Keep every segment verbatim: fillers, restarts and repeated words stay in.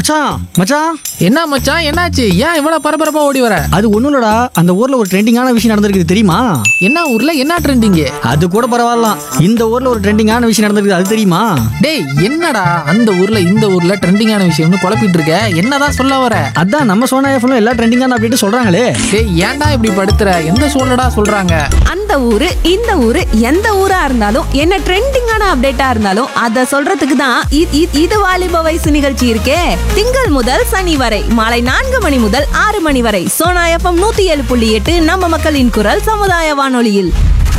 மச்சான் மச்சான் என்ன மச்சான், என்னாச்சு? ஏன் இவ்வளவு பரபரப்பா ஓடி வர? அது ஒண்ணும் இல்லடா, அந்த ஊர்ல ஒரு ட்ரெண்டிங்கான விஷயம் நடந்திருக்கு தெரியுமா? என்ன ஊர்ல என்ன ட்ரெண்டிங்? அது கூட பரவாயில்ல, இந்த ஊர்ல ஒரு ட்ரெண்டிங்கான விஷயம் நடந்திருக்கு, அது தெரியுமா? டேய், என்னடா அந்த ஊர்ல இந்த ஊர்ல ட்ரெண்டிங்கான விஷயம்னு குழப்பிட்டு இருக்க? என்னதான் சொல்ல வர? அதான் நம்ம சோனா எஃப்எம்ல எல்லா ட்ரெண்டிங்கான அப்டேட் சொல்றாங்களே. டேய், ஏன்டா இப்படி படுத்துற? எந்த சூழலடா சொல்றாங்க? அந்த ஊரு இந்த ஊரு எந்த ஊரா இருந்தாலும் என்ன ட்ரெண்டிங்கான அப்டேட்டா இருந்தாலும் அத சொல்றதுக்கு தான் இ- இ- இது வாலிப வயசு நிகழ்ச்சி இருக்கே. திங்கள் முதல் சனி வரை மாலை நான்கு மணி முதல் ஆறு மணி வரை சோனா எஃப்எம் நூத்தி ஏழு புள்ளி எட்டு நம்ம மக்களின் குரல் சமுதாய வானொலியில்.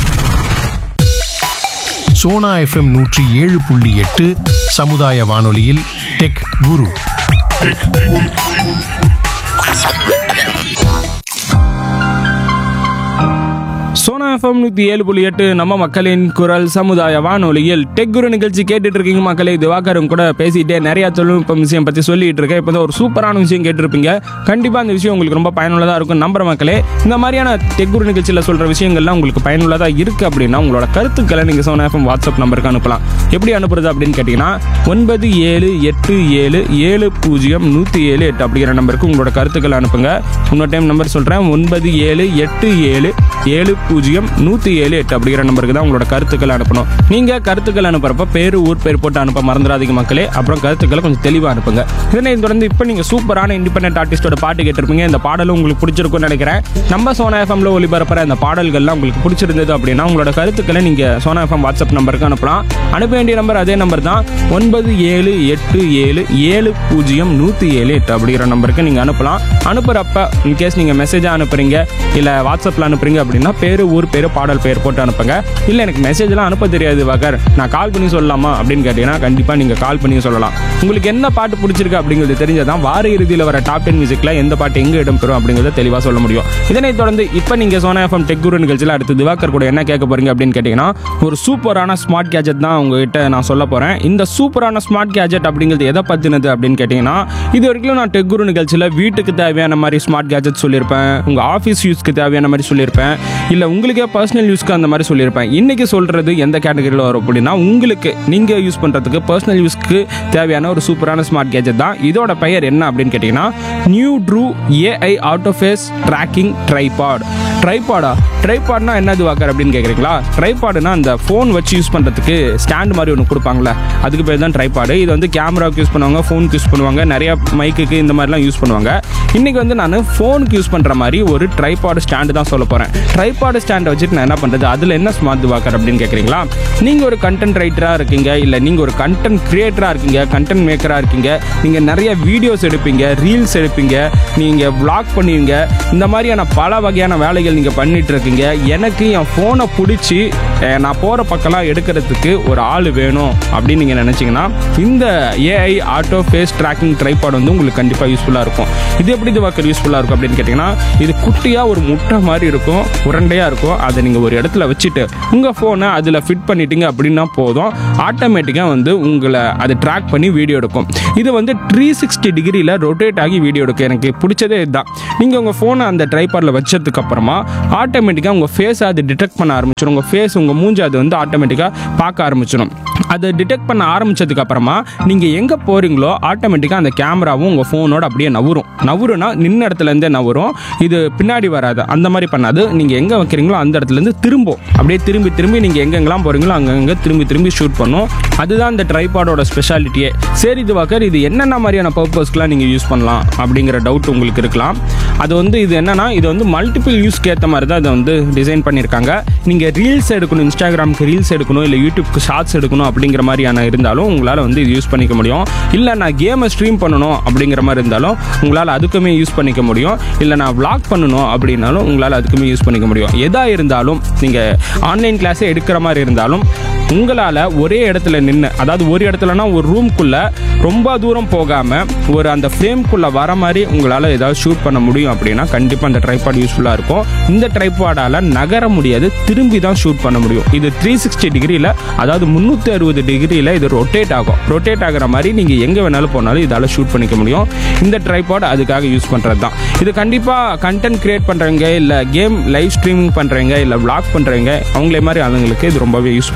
சோனா எஃப்எம் நூற்றி ஏழு புள்ளி எட்டு சமுதாய வானொலியில் டெக் குரு. சோனா எஃப்எம் நூற்றி ஏழு புள்ளி எட்டு நம்ம மக்களின் குரல் சமுதாய வானொலியில் டெக் குரு நிகழ்ச்சி கேட்டுட்டு இருக்கீங்க மக்களே. திவாகரும் கூட பேசிட்டே நிறைய தொழில்நுட்பம் விஷயம் பற்றி சொல்லிட்டு இருக்கேன். இப்போ ஒரு சூப்பரான விஷயம் கேட்டிருப்பீங்க. கண்டிப்பாக அந்த விஷயம் உங்களுக்கு ரொம்ப பயனுள்ளதாக இருக்கும் நம்புற மக்களே. இந்த மாதிரியான டெக் குரு நிகழ்ச்சியில் சொல்கிற விஷயங்கள்லாம் உங்களுக்கு பயனுள்ளதாக இருக்குது அப்படின்னா உங்களோட கருத்துக்களை நீங்கள் சோனா எஃப்எம் வாட்ஸ்அப் நம்பருக்கு அனுப்பலாம். எப்படி அனுப்புறது அப்படின்னு கேட்டிங்கன்னா ஒன்பது ஏழு எட்டு ஏழு ஏழு பூஜ்ஜியம் நூற்றி ஏழு எட்டு அப்படிங்கிற நம்பருக்கு உங்களோட கருத்துக்களை அனுப்புங்க. இன்னொரு டைம் நம்பர் சொல்கிறேன், ஒன்பது ஏழு எட்டு ஏழு ஏழு பூஜ்ஜியம் நூற்றி ஏழு எட்டு அப்படிங்கிற நம்பருக்கு தான் உங்களோட கருத்துக்களை அனுப்பணும். நீங்கள் கருத்துக்கள் அனுப்புறப்ப பேர் ஊர் பேர் போட்டு அனுப்ப மறந்துடாதீங்க மக்களே. அப்புறம் கருத்துக்களை கொஞ்சம் தெளிவாக அனுப்புங்க. இதனை தொடர்ந்து இப்போ நீங்கள் சூப்பரான இண்டிபெண்டன்ட் ஆர்டிஸ்டோட பாட்டு கேட்டிருப்பீங்க. இந்த பாடலும் உங்களுக்கு பிடிச்சிருக்கும்னு நினைக்கிறேன். நம்ம சோனா எஃப்எம்ல ஒளிபரப்புற இந்த பாடல்கள்லாம் உங்களுக்கு பிடிச்சிருந்தது அப்படின்னா உங்களோட கருத்துக்களை நீங்கள் சோனா எஃப்எம் வாட்ஸ்அப் நம்பருக்கு அனுப்பலாம். அனுப்ப வேண்டிய நம்பர் அதே நம்பர் தான், ஒன்பது ஏழு எட்டு ஏழு ஏழு பூஜ்ஜியம் நூற்றி ஏழு எட்டு அப்படிங்கிற நம்பருக்கு நீங்கள் அனுப்பலாம். அனுப்புகிறப்ப இன்கேஸ் நீங்கள் மெசேஜாக அனுப்புறீங்க இல்லை வாட்ஸ்அப்பில் அனுப்புறீங்க அப்படின்னா பேர் ஊர் பேர் பாடல் பேர் போட்டு அனுப்புங்க. இல்லை எனக்கு மெசேஜ்லாம் அனுப்ப தெரியாது வாகர், நான் கால் பண்ணி சொல்லலாமா அப்படின்னு கேட்டீங்கன்னா கண்டிப்பாக நீங்கள் கால் பண்ணி சொல்லலாம். உங்களுக்கு என்ன பாட்டு பிடிச்சிருக்கு அப்படிங்கிறது தெரிஞ்சதான் வார இறுதியில் வர டாப் டென் மியூசிக்கில் எந்த பாட்டு எங்கே இடம்பெறும் அப்படிங்கிறத தெளிவாக சொல்ல முடியும். இதனை தொடர்ந்து இப்போ நீங்கள் சோனா எஃப்எம் டெக் குரு நிகழ்ச்சியில் அடுத்து திவாகர் கூட என்ன கேட்க போறீங்க அப்படின்னு கேட்டிங்கன்னா ஒரு சூப்பரான ஸ்மார்ட் கேஜெட் தான் உங்ககிட்ட நான் சொல்ல போகிறேன். இந்த சூப்பரான ஸ்மார்ட் கேஜெட் அப்படிங்கிறது எதை பற்றினது அப்படின்னு கேட்டிங்கன்னா இது வரைக்கும் நான் டெக் குரு நிகழ்ச்சியில் வீட்டுக்கு தேவையான மாதிரி ஸ்மார்ட் கேஜெட் சொல்லியிருப்பேன், உங்கள் ஆஃபீஸ் யூஸ்க்கு தேவையான மாதிரி சொல்லியிருப்பேன், இல்லை உங்களுக்கே பர்சனல் யூஸ்க்கு அந்த மாதிரி சொல்லியிருப்பேன். இன்றைக்கி சொல்கிறது எந்த கேட்டகரியில் வரும் அப்படின்னா உங்களுக்கு நீங்கள் யூஸ் பண்ணுறதுக்கு பர்சனல் யூஸ்க்கு தேவையான ஒரு சூப்பரான ஸ்மார்ட் கேஜெட் தான். இதோட பெயர் என்ன அப்படின்னு கேட்டிங்கன்னா new true AI ஆட்டோஃபேஸ் tracking tripod. ட்ரைபாடா? ட்ரைபாட்னா என்னது வாக்கர் அப்படின்னு கேட்குறீங்களா? ட்ரைபாடுனா அந்த ஃபோன் வச்சு யூஸ் பண்ணுறதுக்கு ஸ்டாண்ட் மாதிரி ஒன்று கொடுப்பாங்களே, அதுக்கு பேர் தான் ட்ரைபாடு. இது வந்து கேமராவுக்கு யூஸ் பண்ணுவாங்க, ஃபோனுக்கு யூஸ் பண்ணுவாங்க, நிறைய மைக்குக்கு இந்த மாதிரிலாம் யூஸ் பண்ணுவாங்க. இன்றைக்கி வந்து நான் ஃபோனுக்கு யூஸ் பண்ணுற மாதிரி ஒரு ட்ரைபாடு ஸ்டாண்டு தான் சொல்ல போகிறேன். ட்ரைபாடு ஸ்டாண்டை வச்சுட்டு நான் என்ன பண்ணுறது, அதில் என்ன ஸ்மார்ட் வாக்கர் அப்படின்னு கேட்குறீங்களா? நீங்கள் ஒரு கண்டென்ட் ரைட்டராக இருக்கீங்க, இல்லை நீங்கள் ஒரு கண்டென்ட் கிரியேட்டராக இருக்கீங்க, கண்டென்ட் மேக்கராக இருக்கீங்க, நீங்கள் நிறைய வீடியோஸ் எடுப்பீங்க, ரீல்ஸ் எடுப்பீங்க, நீங்கள் வ்ளாக் பண்ணுவீங்க, இந்த மாதிரியான பல வகையான வேலைகள் நீங்கள் பண்ணிட்டு இருக்கீங்க. எனக்கு என் ஃபோனை பிடிச்சி நான் போகிற பக்கம்லாம் எடுக்கிறதுக்கு ஒரு ஆள் வேணும் அப்படின்னு நீங்கள் நினச்சிங்கன்னா இந்த AI auto face tracking tripod வந்து உங்களுக்கு கண்டிப்பாக யூஸ்ஃபுல்லாக இருக்கும். இது எப்படி இது வாக்கர் யூஸ்ஃபுல்லாக இருக்கும் அப்படின்னு கேட்டிங்கன்னா இது குட்டியாக ஒரு முட்டை மாதிரி இருக்கும், உருண்டையாக இருக்கும். அதை நீங்கள் ஒரு இடத்துல வச்சுட்டு உங்கள் ஃபோனை அதில் ஃபிட் பண்ணிட்டீங்க அப்படின்னா போதும், ஆட்டோமேட்டிக்காக வந்து உங்களை அதை ட்ராக் பண்ணி வீடியோ எடுக்கும். இது வந்து த்ரீ சிக்ஸ்டி டிகிரியில் ரொட்டேட் ஆகி வீடியோ எடுக்கும். எனக்கு பிடிச்சதே இதுதான். நீங்கள் உங்கள் ஃபோனை அந்த ட்ரைபாடில் வச்சதுக்கு அப்புறமா ஆட்டோமேட்டிக்காக உங்கள் ஃபேஸை அது டிடெக்ட் பண்ண ஆரம்பிச்சிடும். உங்கள் ஃபேஸ் உங்கள் மூஞ்சி அது வந்து ஆட்டோமேட்டிக்காக பார்க்க ஆரம்பிச்சிடும். அதை டிடெக்ட் பண்ண ஆரம்பித்ததுக்கு அப்புறமா நீங்கள் எங்கே போகிறீங்களோ ஆட்டோமேட்டிக்காக அந்த கேமராவும் உங்கள் ஃபோனோட அப்படியே நவரும். நவருனா நின்ன இடத்துலேருந்தே நவரும். இது பின்னாடி வராது, அந்த மாதிரி பண்ணாது. நீங்கள் எங்கே வைக்கிறீங்களோ அந்த இடத்துலேருந்து திரும்பும். அப்படியே திரும்பி திரும்பி நீங்கள் எங்கெங்கெல்லாம் போகிறீங்களோ அங்கங்கே திரும்பி திரும்பி ஷூட் பண்ணும். அதுதான் இந்த ட்ரைபாடோட ஸ்பெஷாலிட்டியே. சரி இது வாக்கர், இது என்னென்ன மாதிரியான பர்பஸ்க்குலாம் நீங்கள் யூஸ் பண்ணலாம் அப்படிங்கிற டவுட் உங்களுக்கு இருக்கலாம். அது வந்து இது என்னன்னா இது வந்து மல்டிபிள் யூஸ்க்கு ஏற்ற மாதிரி தான் இதை வந்து டிசைன் பண்ணியிருக்காங்க. நீங்கள் ரீல்ஸ் எடுக்கணும், இன்ஸ்டாகிராமுக்கு ரீல்ஸ் எடுக்கணும், இல்லை யூடியூப்க்கு ஷார்ட்ஸ் எடுக்கணும் அப்படிங்கிற மாதிரியான இருந்தாலும் உங்களால் வந்து இது யூஸ் பண்ணிக்க முடியும். இல்லை நான் கேமை ஸ்ட்ரீம் பண்ணணும் அப்படிங்கிற மாதிரி இருந்தாலும் உங்களால் அதுக்குமே யூஸ் பண்ணிக்க முடியும். இல்லை நான் விளாக் பண்ணணும் அப்படின்னாலும் உங்களால் அதுக்குமே யூஸ் பண்ணிக்க முடியும். எதாக இருந்தாலும் நீங்கள் ஆன்லைன் கிளாஸே எடுக்கிற மாதிரி இருந்தாலும் உங்களால் ஒரே இடத்துல நின்று, அதாவது ஒரு இடத்துலனா ஒரு ரூம்குள்ளே ரொம்ப தூரம் போகாமல் ஒரு அந்த ஃப்ரேம்குள்ளே வர மாதிரி உங்களால் ஏதாவது ஷூட் பண்ண முடியும் அப்படின்னா கண்டிப்பாக அந்த ட்ரைபாட் யூஸ்ஃபுல்லாக இருக்கும். இந்த ட்ரைபாடால் நகர முடியாது, திரும்பி தான் ஷூட் பண்ண முடியும். இது த்ரீ சிக்ஸ்டி டிகிரியில், அதாவது முந்நூற்றி அறுபது டிகிரியில் இது ரொட்டேட் ஆகும். ரொட்டேட் ஆகிற மாதிரி நீங்கள் எங்கே வேணாலும் போனாலும் இதால் ஷூட் பண்ணிக்க முடியும். இந்த ட்ரைபாட் அதுக்காக யூஸ் பண்ணுறது தான். இது கண்டிப்பாக கண்டென்ட் கிரியேட் பண்ணுறவங்க, இல்லை கேம் லைவ் ஸ்ட்ரீமிங் பண்ணுறவங்க, இல்லை விளாக் பண்ணுறவங்க, அவங்களே மாதிரி ஆளுங்களுக்கு இது ரொம்பவே யூஸ்ஃபுல்லாக இருக்கும்.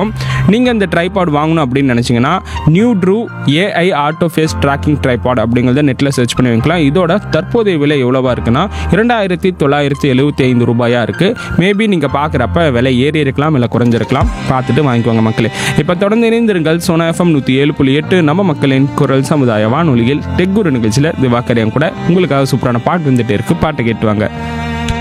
இருக்கும். நீங்கள் இந்த ட்ரைபாட் வாங்கணும் அப்படின்னு நினச்சிங்கன்னா new true AI auto face tracking tripod அப்படிங்கிறத நெட்டில் சர்ச் பண்ணி வைக்கலாம். இதோட தற்போதைய விலை எவ்வளோவா இருக்குன்னா இரண்டாயிரத்தி தொள்ளாயிரத்தி எழுபத்தி ஐந்து ரூபாயாக இருக்குது. மேபி நீங்கள் பார்க்குறப்ப விலை ஏறி இருக்கலாம் இல்லை குறைஞ்சிருக்கலாம், பார்த்துட்டு வாங்கிக்கோங்க மக்களே. இப்போ தொடர்ந்து இணைந்திருங்கள் சோனா எஃப்எம் நூற்றி ஏழு புள்ளி எட்டு நம்ம மக்களின் குரல் சமுதாய வானொலியில் டெக் குரு நிகழ்ச்சியில் திவாகர் என் கூட உங்களுக்காக சூப்பரான பாட்டு வந்துட்டே இருக்கு. பாட்டை கேட்டுவாங்க.